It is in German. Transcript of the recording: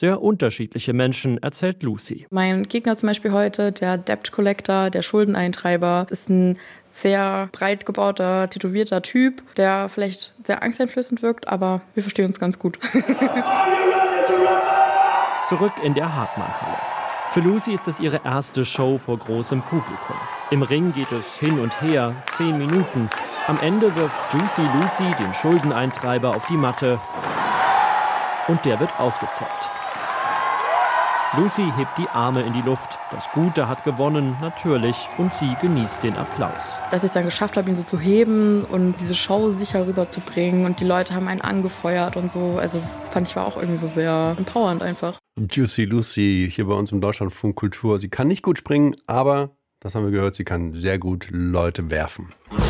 sehr unterschiedliche Menschen, erzählt Lucy. Mein Gegner zum Beispiel heute, der Debt Collector, der Schuldeneintreiber, ist ein sehr breit gebauter, tätowierter Typ, der vielleicht sehr angsteinflößend wirkt, aber wir verstehen uns ganz gut. Zurück in der Hartmann-Halle. Für Lucy ist es ihre erste Show vor großem Publikum. Im Ring geht es hin und her, 10 Minuten. Am Ende wirft Juicy Lucy den Schuldeneintreiber auf die Matte und der wird ausgezählt. Lucy hebt die Arme in die Luft. Das Gute hat gewonnen, natürlich, und sie genießt den Applaus. Dass ich es dann geschafft habe, ihn so zu heben und diese Show sicher rüberzubringen und die Leute haben einen angefeuert und so. Also das fand ich war auch irgendwie so sehr empowernd einfach. Juicy Lucy hier bei uns im Deutschlandfunk Kultur. Sie kann nicht gut springen, aber, das haben wir gehört, sie kann sehr gut Leute werfen.